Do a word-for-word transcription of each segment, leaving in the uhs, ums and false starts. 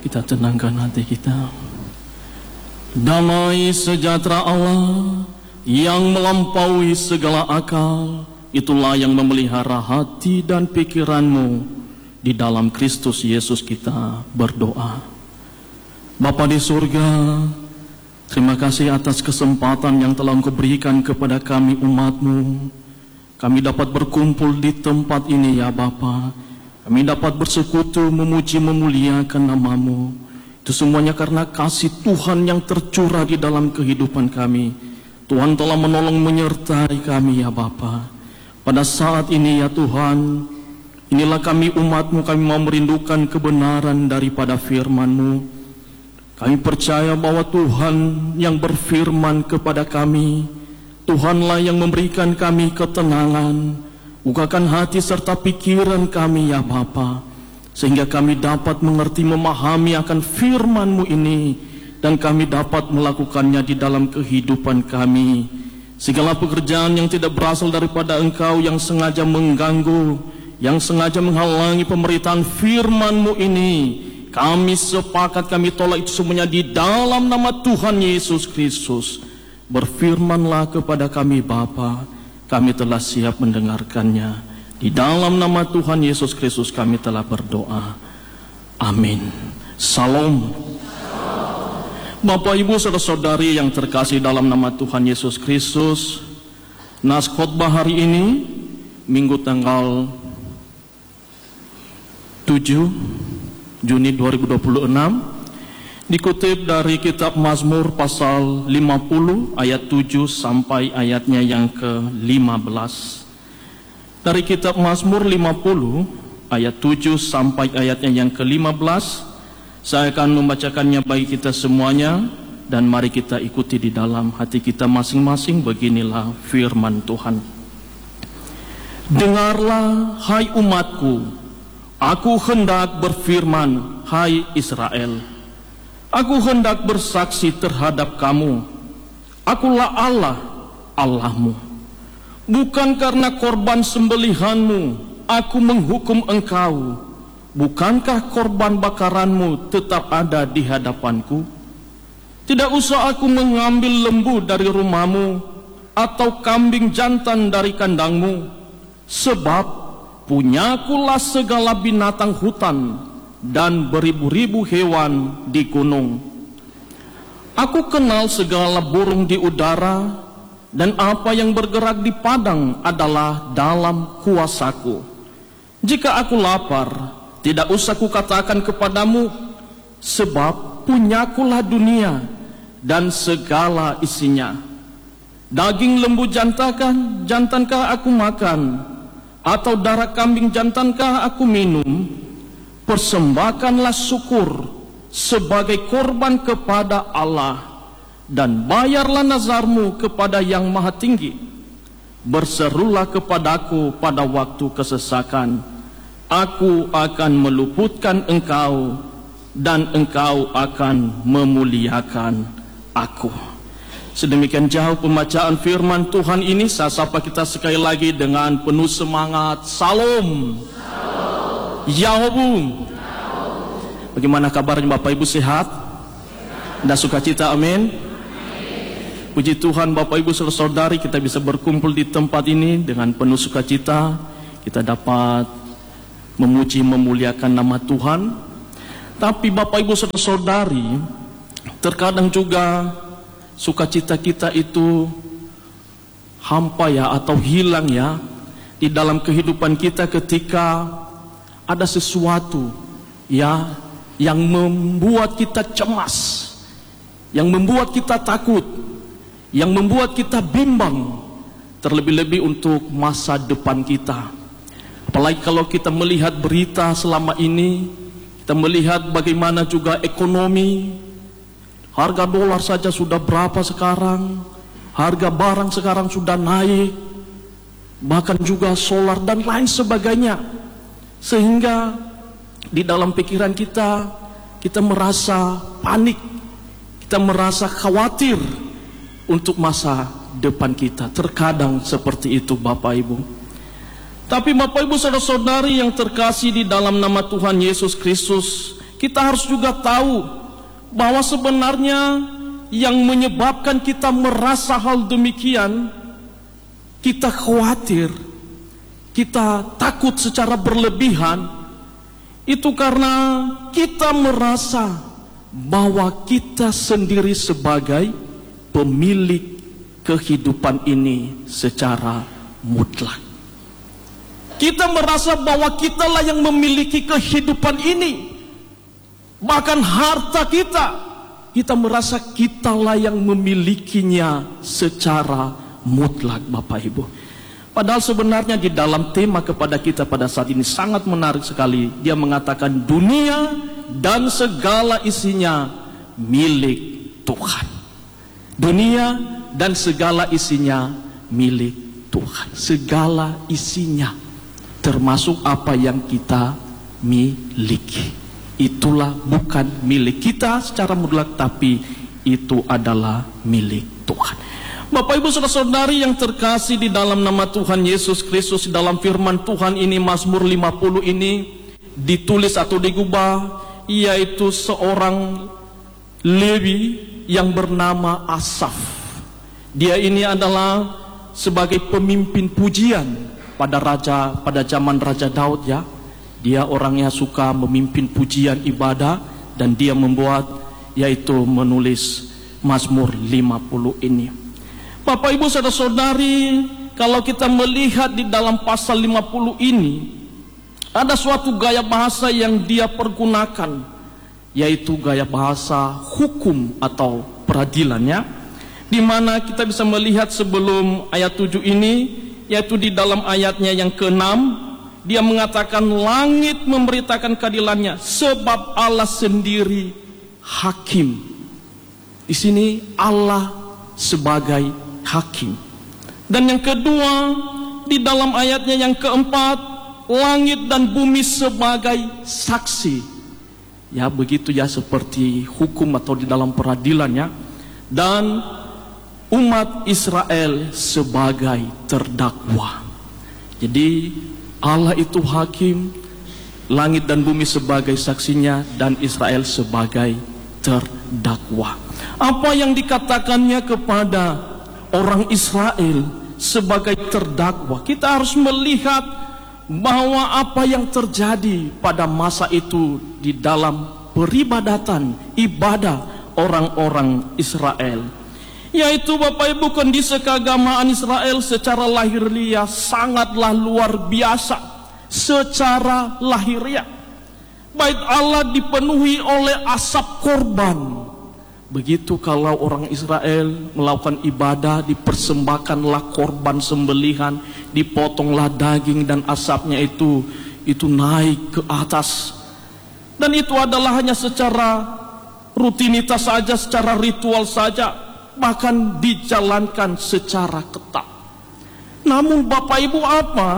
Kita tenangkan hati kita. Damai sejahtera Allah yang melampaui segala akal, itulah yang memelihara hati dan pikiranmu di dalam Kristus Yesus. Kita berdoa. Bapa di surga, terima kasih atas kesempatan yang telah Engkau berikan kepada kami umat-Mu. Kami dapat berkumpul di tempat ini ya Bapa. Kami dapat bersekutu, memuji, memuliakan nama-Mu. Itu semuanya karena kasih Tuhan yang tercurah di dalam kehidupan kami. Tuhan telah menolong menyertai kami ya Bapa. Pada saat ini ya Tuhan, inilah kami umat-Mu, kami mau merindukan kebenaran daripada firman-Mu. Kami percaya bahwa Tuhan yang berfirman kepada kami, Tuhanlah yang memberikan kami ketenangan. Bukakan hati serta pikiran kami ya Bapa, sehingga kami dapat mengerti, memahami akan firman-Mu ini, dan kami dapat melakukannya di dalam kehidupan kami. Segala pekerjaan yang tidak berasal daripada Engkau, yang sengaja mengganggu, yang sengaja menghalangi pemberitaan firman-Mu ini, kami sepakat, kami tolak itu semuanya di dalam nama Tuhan Yesus Kristus. Berfirmanlah kepada kami Bapa, kami telah siap mendengarkannya. Di dalam nama Tuhan Yesus Kristus kami telah berdoa. Amin. Salam. Bapak, Ibu, saudara-saudari yang terkasih dalam nama Tuhan Yesus Kristus, nas khotbah hari ini, Minggu tanggal tujuh Juni dua ribu dua puluh enam, dikutip dari kitab Mazmur pasal lima puluh ayat tujuh sampai ayatnya yang ke lima belas. Dari kitab Mazmur lima puluh ayat tujuh sampai ayatnya yang ke lima belas, saya akan membacakannya bagi kita semuanya, dan mari kita ikuti di dalam hati kita masing-masing. Beginilah firman Tuhan. Dengarlah hai umatku, aku hendak berfirman hai Israel. Aku hendak bersaksi terhadap kamu, akulah Allah, Allahmu. Bukan karena korban sembelihanmu aku menghukum engkau. Bukankah korban bakaranmu tetap ada di hadapanku? Tidak usah aku mengambil lembu dari rumahmu, atau kambing jantan dari kandangmu. Sebab punyakulah segala binatang hutan dan beribu-ribu hewan di gunung. Aku kenal segala burung di udara, dan apa yang bergerak di padang adalah dalam kuasaku. Jika aku lapar, tidak usah kukatakan kepadamu, sebab punyakulah dunia dan segala isinya. Daging lembu jantankah, jantankah aku makan, atau darah kambing jantankah aku minum? Persembahkanlah syukur sebagai korban kepada Allah, dan bayarlah nazarmu kepada Yang Maha Tinggi. Berserulah kepadaku pada waktu kesesakan, aku akan meluputkan engkau, dan engkau akan memuliakan aku. Sedemikian jauh pembacaan firman Tuhan ini. Saya sapa kita sekali lagi dengan penuh semangat. Salam. Yahobu. Bagaimana kabarnya Bapak Ibu, sehat? Dan sukacita, amin. Puji Tuhan Bapak Ibu saudara-saudari, kita bisa berkumpul di tempat ini dengan penuh sukacita. Kita dapat memuji, memuliakan nama Tuhan. Tapi Bapak Ibu saudara-saudari, terkadang juga sukacita kita itu hampa ya, atau hilang ya di dalam kehidupan kita ketika ada sesuatu ya yang membuat kita cemas, yang membuat kita takut, yang membuat kita bimbang, terlebih-lebih untuk masa depan kita. Apalagi kalau kita melihat berita selama ini, kita melihat bagaimana juga ekonomi, harga dolar saja sudah berapa sekarang, harga barang sekarang sudah naik, bahkan juga solar dan lain sebagainya. Sehingga di dalam pikiran kita, kita merasa panik, kita merasa khawatir untuk masa depan kita. Terkadang seperti itu Bapak Ibu. Tapi Bapak Ibu saudara-saudari yang terkasih di dalam nama Tuhan Yesus Kristus, kita harus juga tahu bahwa sebenarnya yang menyebabkan kita merasa hal demikian, kita khawatir, kita takut secara berlebihan, itu karena kita merasa bahwa kita sendiri sebagai pemilik kehidupan ini secara mutlak. Kita merasa bahwa kitalah yang memiliki kehidupan ini. Bahkan harta kita, kita merasa kitalah yang memilikinya secara mutlak, Bapak Ibu. Padahal sebenarnya di dalam tema kepada kita pada saat ini sangat menarik sekali. Dia mengatakan dunia dan segala isinya milik Tuhan. Dunia dan segala isinya milik Tuhan. Segala isinya, termasuk apa yang kita miliki. Itulah bukan milik kita secara mutlak, tapi itu adalah milik Tuhan. Bapak Ibu saudara-saudari yang terkasih di dalam nama Tuhan Yesus Kristus, dalam firman Tuhan ini, Mazmur lima puluh ini ditulis atau digubah, yaitu seorang Lewi yang bernama Asaf. Dia ini adalah sebagai pemimpin pujian pada raja pada zaman Raja Daud, ya. Dia orangnya suka memimpin pujian ibadah, dan dia membuat, yaitu menulis Mazmur lima puluh ini. Bapak Ibu saudara-saudari, kalau kita melihat di dalam pasal lima puluh ini, ada suatu gaya bahasa yang dia pergunakan, yaitu gaya bahasa hukum atau peradilannya, di mana kita bisa melihat sebelum ayat tujuh ini, yaitu di dalam ayatnya yang keenam, dia mengatakan langit memberitakan keadilannya sebab Allah sendiri hakim. Di sini Allah sebagai hakim. Dan yang kedua, di dalam ayatnya yang keempat, langit dan bumi sebagai saksi. Ya begitu ya, seperti hukum atau di dalam peradilannya. Dan umat Israel sebagai terdakwa. Jadi Allah itu hakim, langit dan bumi sebagai saksinya, dan Israel sebagai terdakwa. Apa yang dikatakannya kepada orang Israel sebagai terdakwa, kita harus melihat bahwa apa yang terjadi pada masa itu di dalam peribadatan, ibadah orang-orang Israel, yaitu Bapak Ibu, kondisi keagamaan Israel secara lahiriah sangatlah luar biasa. Secara lahiriah Bait Allah dipenuhi oleh asap korban. Begitu kalau orang Israel melakukan ibadah, dipersembahkanlah korban sembelihan, dipotonglah daging, dan asapnya itu itu naik ke atas. Dan itu adalah hanya secara rutinitas saja, secara ritual saja, bahkan dijalankan secara ketat. Namun Bapak Ibu, apa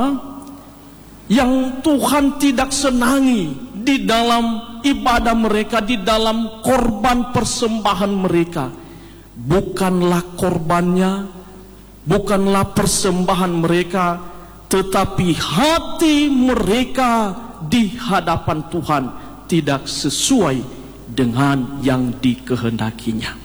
yang Tuhan tidak senangi di dalam ibadah mereka, di dalam korban persembahan mereka? Bukanlah korbannya, bukanlah persembahan mereka, tetapi hati mereka di hadapan Tuhan tidak sesuai dengan yang dikehendakinya.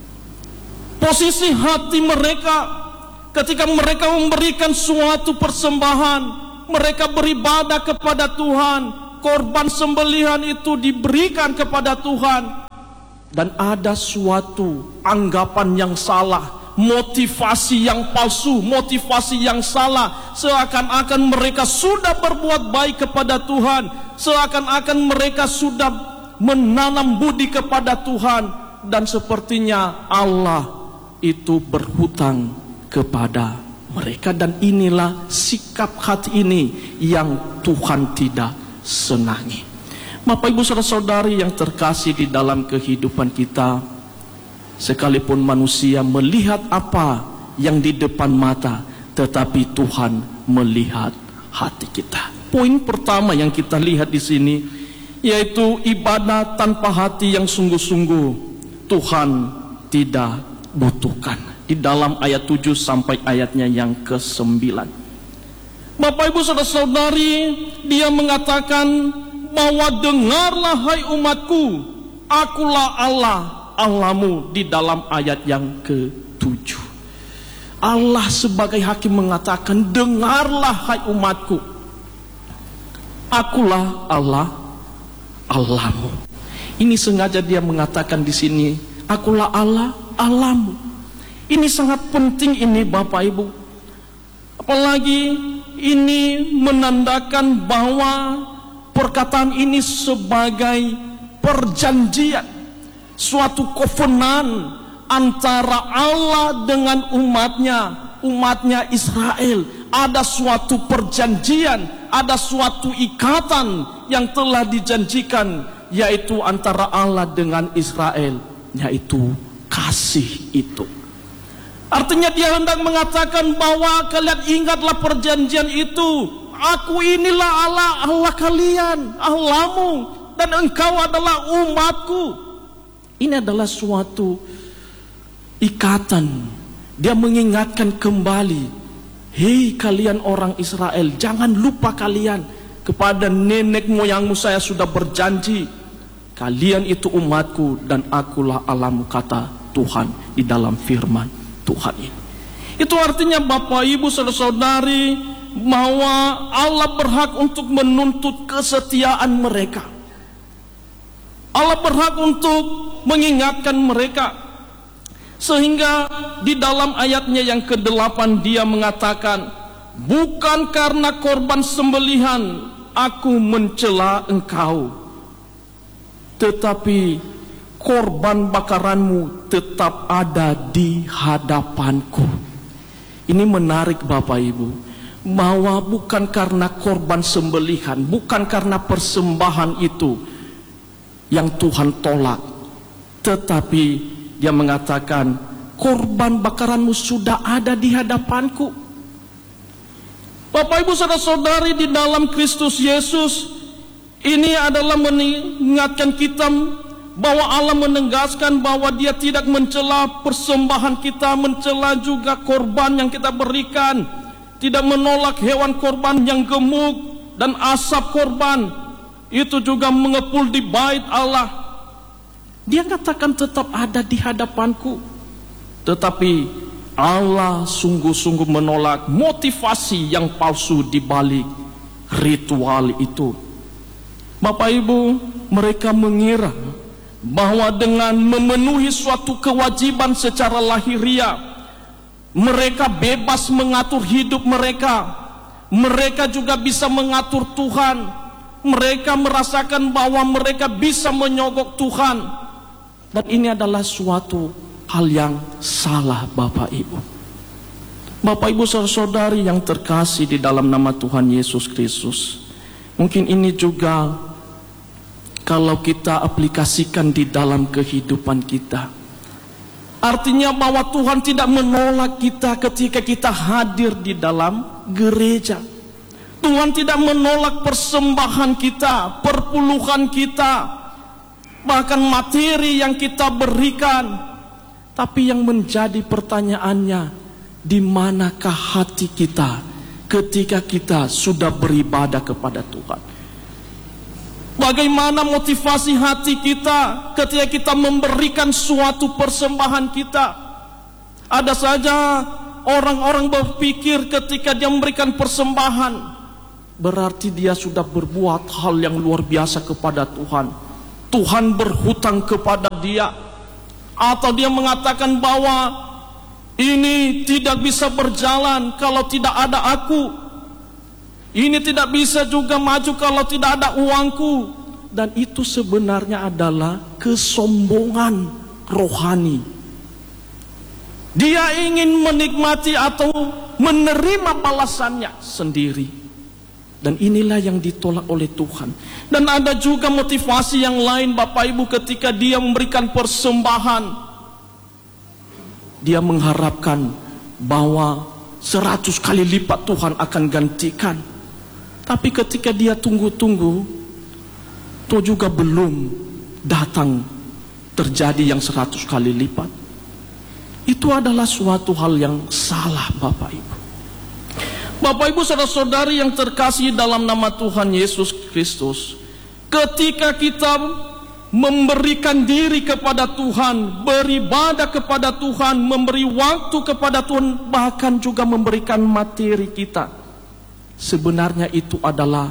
Posisi hati mereka ketika mereka memberikan suatu persembahan, mereka beribadah kepada Tuhan, korban sembelihan itu diberikan kepada Tuhan, dan ada suatu anggapan yang salah, motivasi yang palsu, motivasi yang salah, seakan-akan mereka sudah berbuat baik kepada Tuhan, seakan-akan mereka sudah menanam budi kepada Tuhan, dan sepertinya Allah itu berhutang kepada mereka. Dan inilah sikap hati ini yang Tuhan tidak senangi. Bapak Ibu saudara-saudari yang terkasih di dalam kehidupan kita, sekalipun manusia melihat apa yang di depan mata, tetapi Tuhan melihat hati kita. Poin pertama yang kita lihat di sini, yaitu ibadah tanpa hati yang sungguh-sungguh Tuhan tidak butuhkan. Di dalam ayat tujuh sampai ayatnya yang kesembilan, Bapak Ibu saudara-saudari, dia mengatakan bahwa dengarlah hai umatku, akulah Allah, Allahmu, di dalam ayat yang ketujuh. Allah sebagai hakim mengatakan, dengarlah hai umatku, akulah Allah, Allahmu. Ini sengaja dia mengatakan di sini, akulah Allah, Allahmu. Ini sangat penting ini Bapak Ibu. Apalagi ini menandakan bahwa perkataan ini sebagai perjanjian, suatu covenant antara Allah dengan umatnya, umatnya Israel. Ada suatu perjanjian, ada suatu ikatan yang telah dijanjikan, yaitu antara Allah dengan Israel, yaitu kasih itu. Artinya dia hendak mengatakan bahwa kalian ingatlah perjanjian itu. Aku inilah Allah, Allah kalian, Allahmu, dan engkau adalah umatku. Ini adalah suatu ikatan. Dia mengingatkan kembali, hei kalian orang Israel, jangan lupa kalian kepada nenek moyangmu saya sudah berjanji, kalian itu umatku dan akulah Allahmu, kata Tuhan di dalam firman Tuhan ini. Itu artinya Bapak Ibu saudara-saudari, bahwa Allah berhak untuk menuntut kesetiaan mereka. Allah berhak untuk mengingatkan mereka. Sehingga di dalam ayatnya yang kedelapan dia mengatakan, bukan karena korban sembelihan aku mencela engkau, tetapi korban bakaranmu tetap ada di hadapanku. Ini menarik Bapak Ibu, bahwa bukan karena korban sembelihan, bukan karena persembahan itu yang Tuhan tolak, tetapi dia mengatakan korban bakaranmu sudah ada di hadapanku. Bapak Ibu saudara-saudari di dalam Kristus Yesus, ini adalah mengingatkan kita bahwa Allah menegaskan bahwa dia tidak mencela persembahan kita, mencela juga korban yang kita berikan, tidak menolak hewan korban yang gemuk dan asap korban itu juga mengepul di bait Allah. Dia katakan tetap ada di hadapanku. Tetapi Allah sungguh-sungguh menolak motivasi yang palsu di balik ritual itu. Bapak Ibu, mereka mengira bahwa dengan memenuhi suatu kewajiban secara lahiriah, mereka bebas mengatur hidup mereka. Mereka juga bisa mengatur Tuhan. Mereka merasakan bahwa mereka bisa menyogok Tuhan. Dan ini adalah suatu hal yang salah Bapak Ibu. Bapak Ibu saudara-saudari yang terkasih di dalam nama Tuhan Yesus Kristus, mungkin ini juga kalau kita aplikasikan di dalam kehidupan kita, artinya bahwa Tuhan tidak menolak kita ketika kita hadir di dalam gereja. Tuhan tidak menolak persembahan kita, perpuluhan kita, bahkan materi yang kita berikan. Tapi yang menjadi pertanyaannya, di manakah hati kita ketika kita sudah beribadah kepada Tuhan? Bagaimana motivasi hati kita ketika kita memberikan suatu persembahan kita? Ada saja orang-orang berpikir ketika dia memberikan persembahan, berarti dia sudah berbuat hal yang luar biasa kepada Tuhan. Tuhan berhutang kepada dia. Atau dia mengatakan bahwa ini tidak bisa berjalan kalau tidak ada aku. Ini tidak bisa juga maju kalau tidak ada uangku. Dan itu sebenarnya adalah kesombongan rohani. Dia ingin menikmati atau menerima balasannya sendiri. Dan inilah yang ditolak oleh Tuhan. Dan ada juga motivasi yang lain Bapak Ibu, ketika dia memberikan persembahan, dia mengharapkan bahwa seratus kali lipat Tuhan akan gantikan. Tapi ketika dia tunggu-tunggu, itu juga belum datang terjadi yang seratus kali lipat. Itu adalah suatu hal yang salah Bapak Ibu. Bapak Ibu saudara-saudari yang terkasih dalam nama Tuhan Yesus Kristus, Ketika kita memberikan diri kepada Tuhan, beribadah kepada Tuhan, memberi waktu kepada Tuhan, bahkan juga memberikan materi kita, sebenarnya itu adalah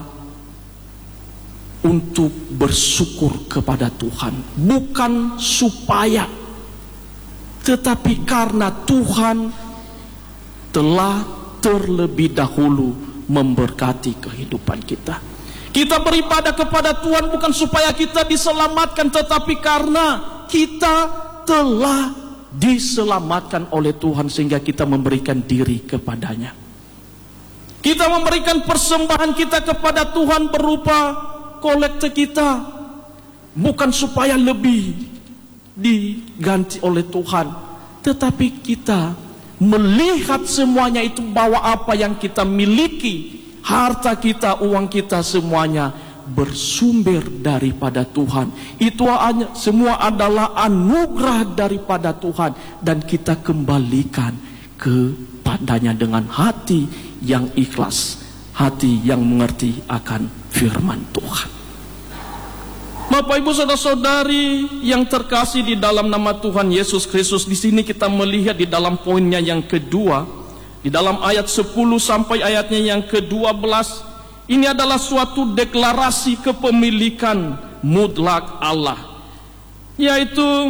untuk bersyukur kepada Tuhan, bukan supaya, tetapi karena Tuhan telah terlebih dahulu memberkati kehidupan kita. Kita beribadah kepada Tuhan bukan supaya kita diselamatkan, tetapi karena kita telah diselamatkan oleh Tuhan sehingga kita memberikan diri kepadanya. Kita memberikan persembahan kita kepada Tuhan berupa kolekte kita, bukan supaya lebih diganti oleh Tuhan, tetapi kita melihat semuanya itu bahwa apa yang kita miliki, harta kita, uang kita, semuanya bersumber daripada Tuhan. Itu hanya semua adalah anugerah daripada Tuhan, dan kita kembalikan kepadanya dengan hati yang ikhlas, hati yang mengerti akan firman Tuhan. Bapak, Ibu, saudara-saudari yang terkasih di dalam nama Tuhan Yesus Kristus, di sini kita melihat di dalam poinnya yang kedua, di dalam ayat sepuluh sampai ayatnya yang kedua belas, ini adalah suatu deklarasi kepemilikan mutlak Allah. Yaitu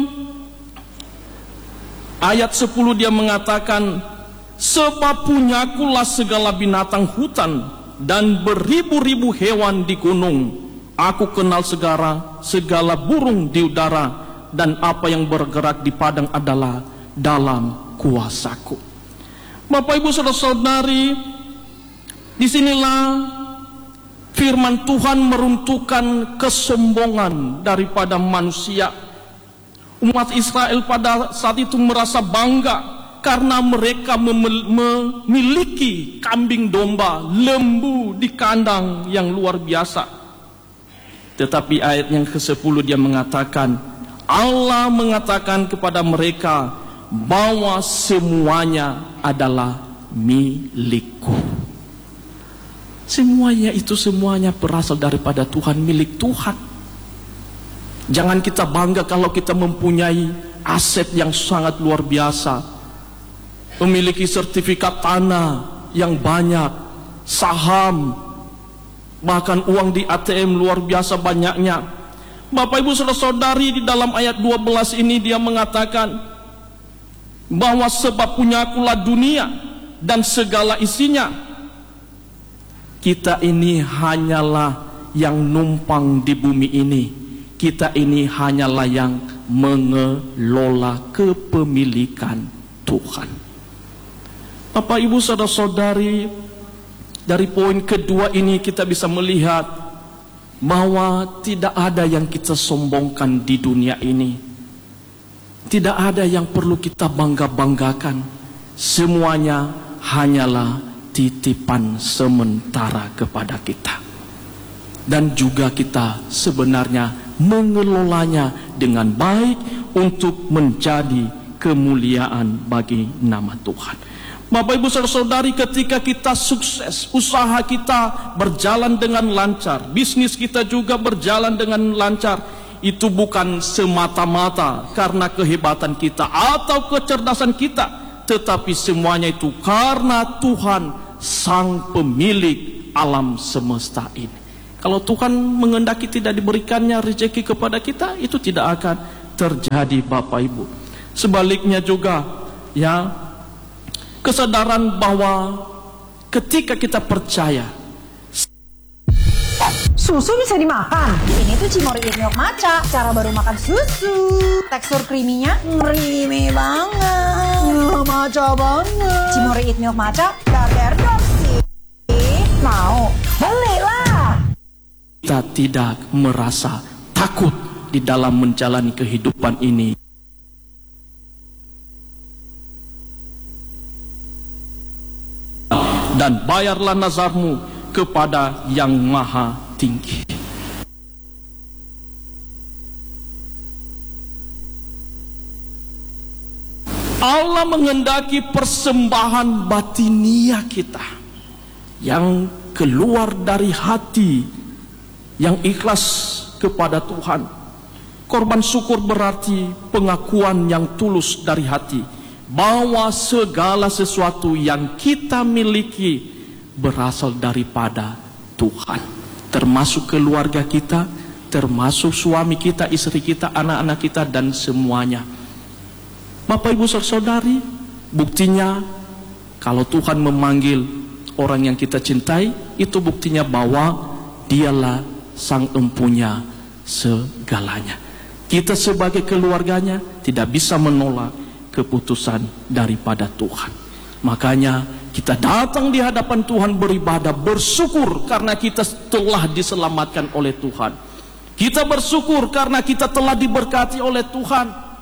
ayat sepuluh dia mengatakan, sebab punyakulah segala binatang hutan dan beribu-ribu hewan di gunung. Aku kenal segala, segala burung di udara, dan apa yang bergerak di padang adalah dalam kuasaku. Bapak, Ibu, saudara-saudari, disinilah firman Tuhan meruntuhkan kesombongan daripada manusia. Umat Israel pada saat itu merasa bangga karena mereka memiliki kambing domba, lembu di kandang yang luar biasa. Tetapi ayat yang kesepuluh dia mengatakan, Allah mengatakan kepada mereka bahwa semuanya adalah milikku. Semuanya itu semuanya berasal daripada Tuhan, milik Tuhan. Jangan kita bangga kalau kita mempunyai aset yang sangat luar biasa, memiliki sertifikat tanah yang banyak, saham, bahkan uang di A T M luar biasa banyaknya. Bapak, Ibu, saudara-saudari, di dalam ayat dua belas ini dia mengatakan bahwa sebab punyakulah dunia dan segala isinya. Kita ini hanyalah yang numpang di bumi ini. Kita ini hanyalah yang mengelola kepemilikan Tuhan. Bapak, Ibu, saudara-saudari, dari poin kedua ini kita bisa melihat bahwa tidak ada yang kita sombongkan di dunia ini. Tidak ada yang perlu kita bangga-banggakan. Semuanya hanyalah titipan sementara kepada kita. Dan juga kita sebenarnya mengelolanya dengan baik untuk menjadi kemuliaan bagi nama Tuhan. Bapak, Ibu, saudara-saudari, ketika kita sukses, usaha kita berjalan dengan lancar, bisnis kita juga berjalan dengan lancar, itu bukan semata-mata karena kehebatan kita atau kecerdasan kita, tetapi semuanya itu karena Tuhan, sang pemilik alam semesta ini. Kalau Tuhan mengendaki tidak diberikannya rezeki kepada kita, itu tidak akan terjadi, Bapak, Ibu. Sebaliknya juga, ya, kesadaran bahwa ketika kita percaya, susu bisa dimakan. Ini tuh Cimory Eat Milk Matcha, cara baru makan susu. Tekstur creamy-nya creamy banget, matcha banget. Cimory Eat Milk Matcha gak berdok sih. Mau? Belilah. Kita tidak merasa takut di dalam menjalani kehidupan ini. Dan bayarlah nazarmu kepada yang maha tinggi. Allah menghendaki persembahan batinia kita yang keluar dari hati yang ikhlas kepada Tuhan. Korban syukur berarti pengakuan yang tulus dari hati bahwa segala sesuatu yang kita miliki berasal daripada Tuhan, termasuk keluarga kita, termasuk suami kita, istri kita, anak-anak kita, dan semuanya. Bapak Ibu saudari, buktinya kalau Tuhan memanggil orang yang kita cintai, itu buktinya bahwa Dialah Sang Empunya segalanya. Kita sebagai keluarganya tidak bisa menolak keputusan daripada Tuhan. Makanya kita datang di hadapan Tuhan beribadah, bersyukur karena kita telah diselamatkan oleh Tuhan. Kita bersyukur karena kita telah diberkati oleh Tuhan.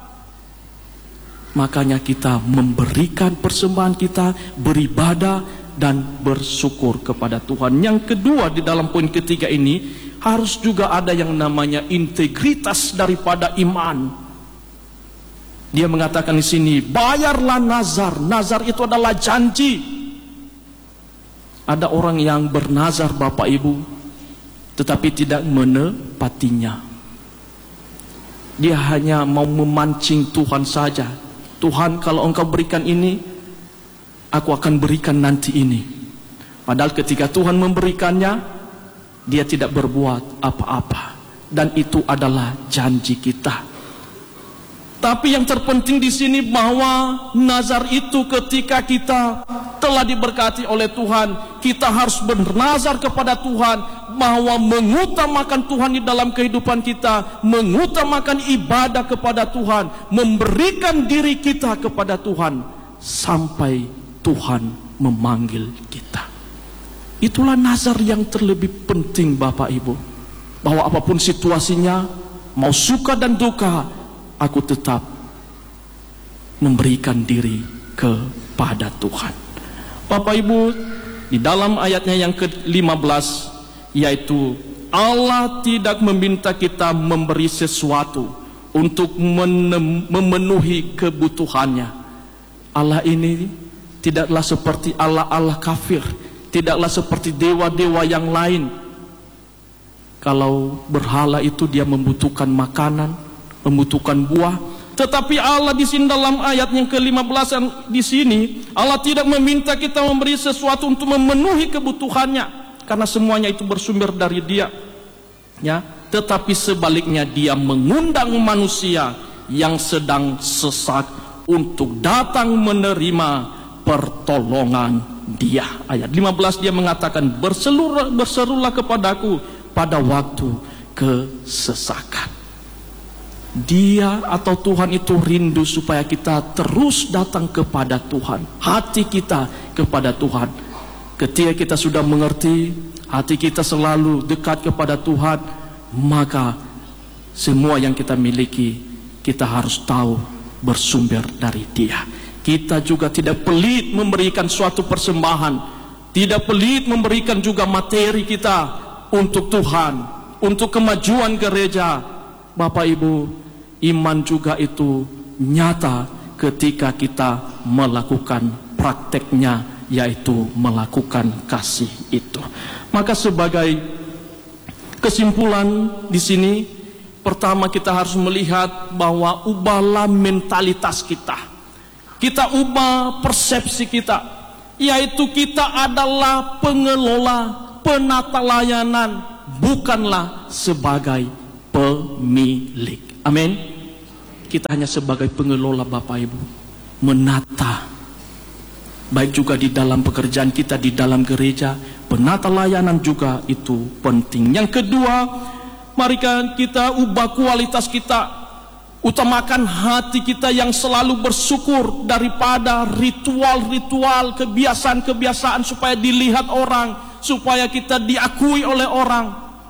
Makanya kita memberikan persembahan kita, beribadah dan bersyukur kepada Tuhan. Yang kedua, di dalam poin ketiga ini harus juga ada yang namanya integritas daripada iman. Dia mengatakan di sini, bayarlah nazar. Nazar itu adalah janji. Ada orang yang bernazar Bapak Ibu, tetapi tidak menepatinya. Dia hanya mau memancing Tuhan saja. Tuhan, kalau Engkau berikan ini, aku akan berikan nanti ini. Padahal ketika Tuhan memberikannya, dia tidak berbuat apa-apa. Dan itu adalah janji kita. Tapi yang terpenting di sini bahwa nazar itu ketika kita telah diberkati oleh Tuhan, kita harus bernazar kepada Tuhan bahwa mengutamakan Tuhan di dalam kehidupan kita, mengutamakan ibadah kepada Tuhan, memberikan diri kita kepada Tuhan sampai Tuhan memanggil kita. Itulah nazar yang terlebih penting Bapak Ibu, bahwa apapun situasinya, mau suka dan duka, aku tetap memberikan diri kepada Tuhan. Bapak Ibu, di dalam ayatnya yang ke lima belas, yaitu Allah tidak meminta kita memberi sesuatu untuk memenuhi kebutuhannya. Allah ini tidaklah seperti Allah-Allah kafir, tidaklah seperti dewa-dewa yang lain. Kalau berhala itu dia membutuhkan makanan, membutuhkan buah. Tetapi Allah di sini dalam ayat yang ke lima belas di sini, Allah tidak meminta kita memberi sesuatu untuk memenuhi kebutuhannya, karena semuanya itu bersumber dari Dia. Ya, tetapi sebaliknya Dia mengundang manusia yang sedang sesat untuk datang menerima pertolongan Dia. Ayat lima belas dia mengatakan, berserulah, berserulah kepadaku pada waktu kesesakan. Dia atau Tuhan itu rindu supaya kita terus datang kepada Tuhan, hati kita kepada Tuhan. Ketika kita sudah mengerti, hati kita selalu dekat kepada Tuhan, maka semua yang kita miliki kita harus tahu bersumber dari Dia. Kita juga tidak pelit memberikan suatu persembahan, tidak pelit memberikan juga materi kita untuk Tuhan, untuk kemajuan gereja. Bapak Ibu, iman juga itu nyata ketika kita melakukan prakteknya, yaitu melakukan kasih itu. Maka sebagai kesimpulan di sini, pertama kita harus melihat bahwa ubahlah mentalitas kita. Kita ubah persepsi kita, yaitu kita adalah pengelola, penata layanan, bukanlah sebagai pemilik. Amin. Kita hanya sebagai pengelola Bapak Ibu, menata, baik juga di dalam pekerjaan kita, di dalam gereja, penata layanan juga itu penting. Yang kedua, mari kita ubah kualitas kita, utamakan hati kita yang selalu bersyukur daripada ritual-ritual, kebiasaan-kebiasaan supaya dilihat orang, supaya kita diakui oleh orang.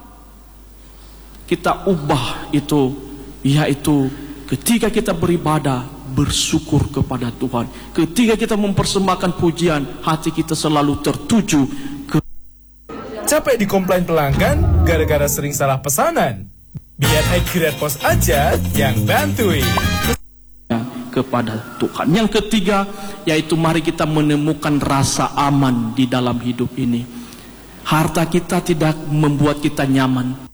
Kita ubah itu, yaitu ketika kita beribadah, bersyukur kepada Tuhan. Ketika kita mempersembahkan pujian, hati kita selalu tertuju ke... Capek dikomplain pelanggan gara-gara sering salah pesanan? Biar iGrade Pos aja yang bantuin kepada Tuhan. Yang ketiga, yaitu mari kita menemukan rasa aman di dalam hidup ini. Harta kita tidak membuat kita nyaman,